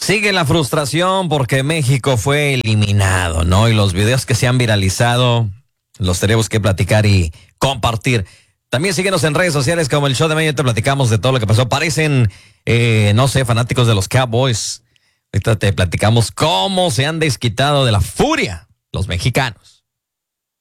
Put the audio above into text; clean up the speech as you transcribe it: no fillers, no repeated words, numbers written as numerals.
Sigue la frustración porque México fue eliminado, ¿no? Y los videos que se han viralizado los tenemos que platicar y compartir. También síguenos en redes sociales como el Show de Medio, te platicamos de todo lo que pasó. Parecen, no sé, fanáticos de los Cowboys. Ahorita te platicamos cómo se han desquitado de la furia los mexicanos.